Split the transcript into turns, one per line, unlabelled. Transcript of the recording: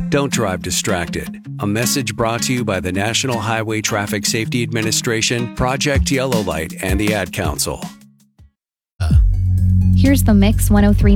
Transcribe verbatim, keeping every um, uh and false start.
Don't drive distracted. A message brought to you by the National Highway Traffic Safety Administration, Project Yellow Light, and the Ad Council.
Here's the Mix one oh three